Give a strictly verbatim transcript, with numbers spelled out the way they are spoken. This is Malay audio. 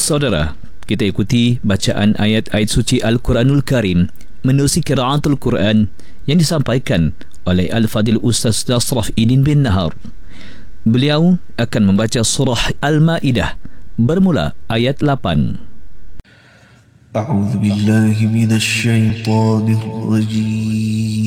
Saudara, kita ikuti bacaan ayat-ayat suci Al-Quranul Karim menerusi qiraatul Quran yang disampaikan oleh Al-Fadil Ustaz Nasraf Idin bin Nahar. Beliau akan membaca surah Al-Ma'idah bermula ayat lapan. A'udzu billahi minasy syaithanir rajim.